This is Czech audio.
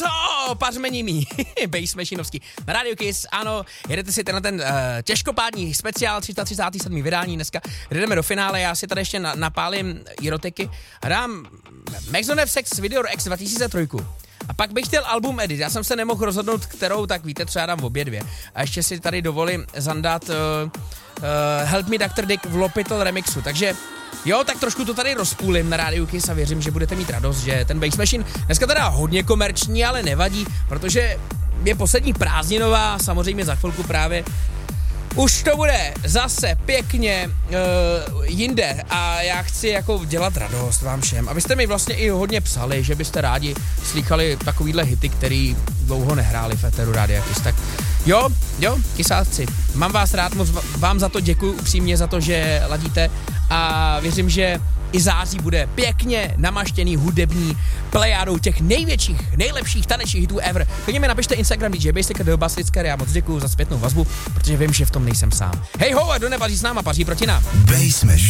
co? Pařmení mý. Bass Machinovský. Na Radio Kiss, ano, jedete si ten těžkopádní speciál 337. vydání dneska. Jdeme do finále, já si tady ještě napálím erotiky a dám Maxonev Sex Video X 2003. A pak bych chtěl album edit, já jsem se nemohl rozhodnout, kterou, tak víte, co já dám obě dvě. A ještě si tady dovolím zandat Help Me Dr. Dick v Lopitol remixu, takže jo, tak trošku to tady rozpůlím na Radio Kiss a věřím, že budete mít radost, že ten Bass Machine dneska teda hodně komerční, ale nevadí, protože je poslední prázdninová, samozřejmě za chvilku právě už to bude zase pěkně jinde a já chci jako dělat radost vám všem, abyste mi vlastně i hodně psali, že byste rádi slýchali takovýhle hity, který dlouho nehráli v éteru Rádia Kiss. Tak jo, kysáci, mám vás rád, moc vám za to děkuju upřímně, za to, že ladíte a věřím, že i září bude pěkně namaštěný hudební plejádou těch největších, nejlepších tanečních hitů ever. Klidně mi napište Instagram DJ Basic do Baslické, já moc děkuju za zpětnou vazbu, protože vím, že v tom nejsem sám. Hej ho, a kdo nepaří s náma, paří proti nám. Bass Machine.